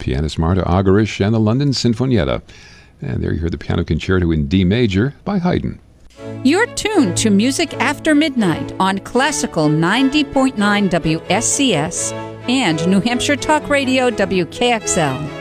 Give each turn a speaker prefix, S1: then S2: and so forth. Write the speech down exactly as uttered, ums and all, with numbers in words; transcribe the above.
S1: pianist Marta Argerich and the London Sinfonietta. And there you hear the piano concerto in D major by Haydn.
S2: You're tuned to Music After Midnight on Classical ninety point nine W S C S and New Hampshire Talk Radio W K X L.